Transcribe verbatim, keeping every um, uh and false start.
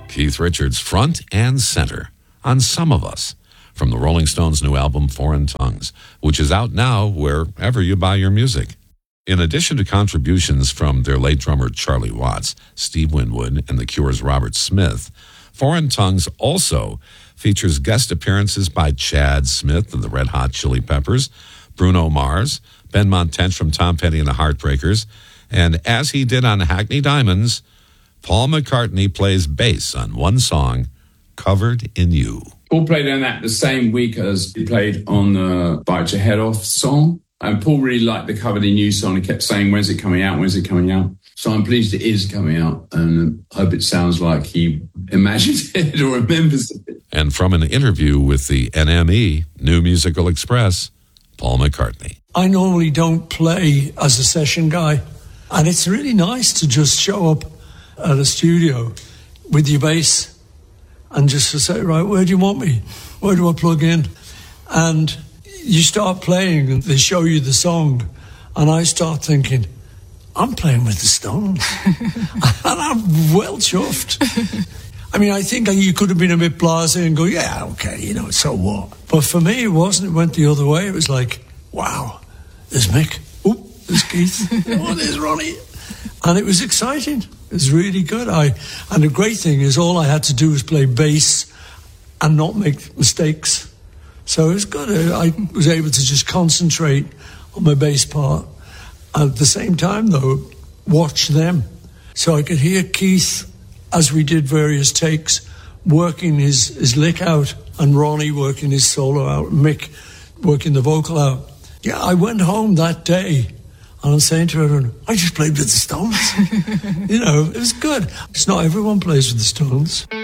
Keith Richards, front and center on Some of Us, from the Rolling Stones' new album, Foreign Tongues, which is out now wherever you buy your music. In addition to contributions from their late drummer Charlie Watts, Steve Winwood, and The Cure's Robert Smith, Foreign Tongues also features guest appearances by Chad Smith of the Red Hot Chili Peppers, Bruno Mars, Ben Montench from Tom Petty and the Heartbreakers, and as he did on Hackney Diamonds, Paul McCartney plays bass on one song, Covered in You. Paul played on that the same week as he played on the Bite Your Head Off song. And Paul really liked the Covered in You song. He kept saying, when's it coming out? When's it coming out? So I'm pleased it is coming out, and I hope it sounds like he imagines it or remembers it. And from an interview with the N M E, New Musical Express, Paul McCartney. I normally don't play as a session guy, and it's really nice to just show up at a studio with your bass and just to say, right, where do you want me? Where do I plug in? And you start playing and they show you the song, and I start thinking, I'm playing with the Stones. And I'm well chuffed. I mean, I think you could have been a bit blasé and go, yeah, okay, you know, so what? But for me, it wasn't. It went the other way. It was like, wow, there's Mick. Oh, there's Keith. Oh, there's Ronnie. And it was exciting. It was really good. I And the great thing is all I had to do was play bass and not make mistakes. So it was good. I was able to just concentrate on my bass part. At the same time, though, watch them. So I could hear Keith, as we did various takes, working his, his lick out, and Ronnie working his solo out, Mick working the vocal out. Yeah, I went home that day, and I'm saying to everyone, I just played with the Stones. You know, it was good. It's not everyone plays with the Stones.